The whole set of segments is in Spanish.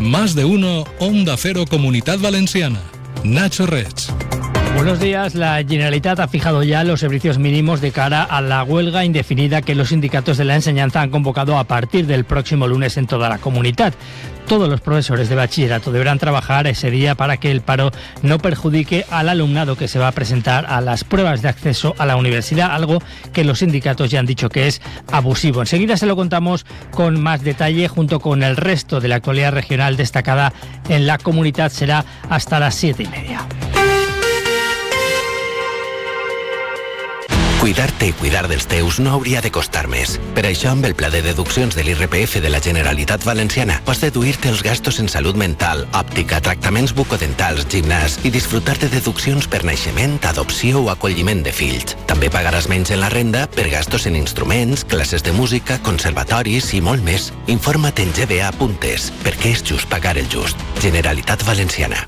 Más de uno, Onda Cero Comunitat Valenciana. Nacho Reig. Buenos días. La Generalitat ha fijado ya los servicios mínimos de cara a la huelga indefinida que los sindicatos de la enseñanza han convocado a partir del próximo lunes en toda la comunidad. Todos los profesores de bachillerato deberán trabajar ese día para que el paro no perjudique al alumnado que se va a presentar a las pruebas de acceso a la universidad, algo que los sindicatos ya han dicho que es abusivo. Enseguida se lo contamos con más detalle junto con el resto de la actualidad regional destacada en la comunidad. Será hasta las 7:30. Cuidar-te i cuidar dels teus no hauria de costar més. Per això, amb el pla de deduccions de l'IRPF de la Generalitat Valenciana, pots deduir-te els gastos en salut mental, òptica, tractaments bucodentals, gimnàs i disfrutar de deduccions per naixement, adopció o acolliment de fills. També pagaràs menys en la renda per gastos en instruments, classes de música, conservatoris i molt més. Informa't en gba.es, perquè és just pagar el just. Generalitat Valenciana.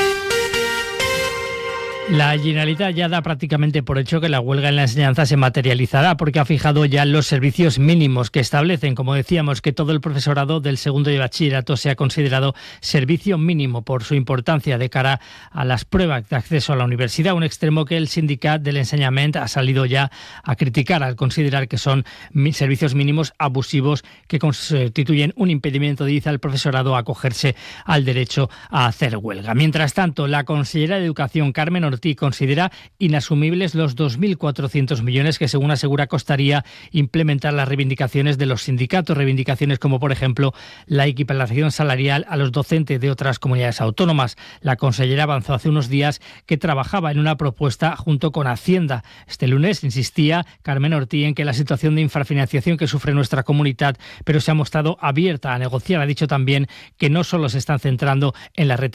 La Generalitat ya da prácticamente por hecho que la huelga en la enseñanza se materializará porque ha fijado ya los servicios mínimos que establecen, como decíamos, que todo el profesorado del segundo de bachillerato sea considerado servicio mínimo por su importancia de cara a las pruebas de acceso a la universidad, un extremo que el sindicat del enseñamiento ha salido ya a criticar al considerar que son servicios mínimos abusivos que constituyen un impedimento, dice, al profesorado a acogerse al derecho a hacer huelga. Mientras tanto, la consellera de Educación, Carmen Ortiz, considera inasumibles los 2.400 millones que, según asegura, costaría implementar las reivindicaciones de los sindicatos, reivindicaciones como, por ejemplo, la equiparación salarial a los docentes de otras comunidades autónomas. La consellera avanzó hace unos días que trabajaba en una propuesta junto con Hacienda. Este lunes insistía Carmen Ortiz en que la situación de infrafinanciación que sufre nuestra comunidad, pero se ha mostrado abierta a negociar. Ha dicho también que no solo se están centrando en la